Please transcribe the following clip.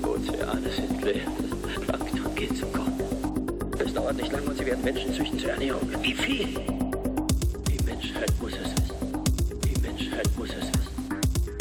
Ozeane sind leer. Plankton geht zu Gott. Es dauert nicht lange und sie werden Menschen züchten zur Ernährung. Wie viel?